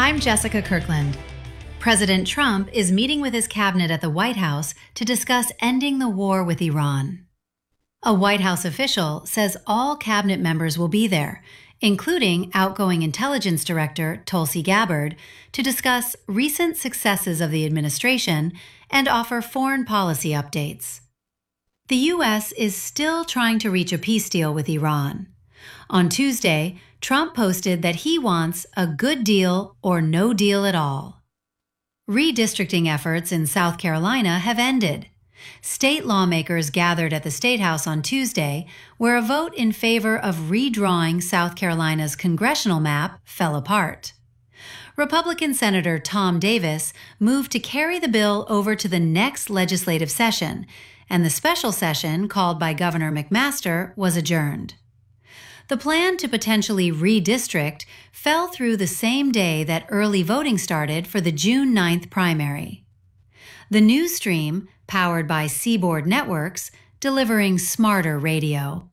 I'm Jessica Kirkland. President Trump is meeting with his cabinet at the White House to discuss ending the war with Iran. A White House official says all cabinet members will be there, including outgoing intelligence director Tulsi Gabbard, to discuss recent successes of the administration and offer foreign policy updates. The U.S. is still trying to reach a peace deal with Iran. On Tuesday, Trump posted that he wants a good deal or no deal at all. Redistricting efforts in South Carolina have ended. State lawmakers gathered at the State House on Tuesday, where a vote in favor of redrawing South Carolina's congressional map fell apart. Republican Senator Tom Davis moved to carry the bill over to the next legislative session, and the special session called by Governor McMaster was adjourned. The plan to potentially redistrict fell through the same day that early voting started for the June 9th primary. The news stream, powered by Seaboard Networks, delivering smarter radio.